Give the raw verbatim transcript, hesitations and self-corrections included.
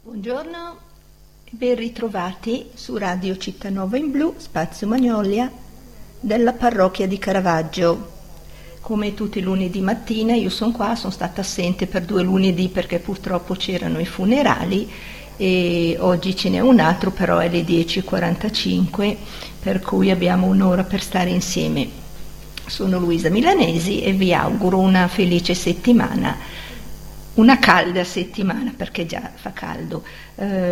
Buongiorno e ben ritrovati su Radio Città Nuova in Blu, Spazio Magnolia della parrocchia di Caravaggio. Come tutti i lunedì mattina io sono qua, sono stata assente per due lunedì perché purtroppo c'erano i funerali e oggi ce n'è un altro, però è alle dieci e quarantacinque, per cui abbiamo un'ora per stare insieme. Sono Luisa Milanesi e vi auguro una felice settimana. Una calda settimana perché già fa caldo. Eh,